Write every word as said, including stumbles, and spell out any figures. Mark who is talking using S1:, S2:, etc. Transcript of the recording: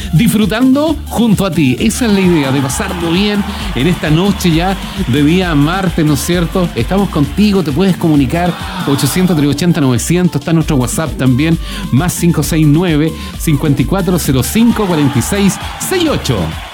S1: disfrutando junto a ti. Esa es la idea, de pasarlo bien en esta noche ya de día martes, ¿no es cierto? Estamos contigo, te puedes comunicar ochocientos, trescientos ochenta, novecientos, está nuestro WhatsApp también, más cinco seis nueve, cinco cuatro cero cinco, cuatro seis seis ocho.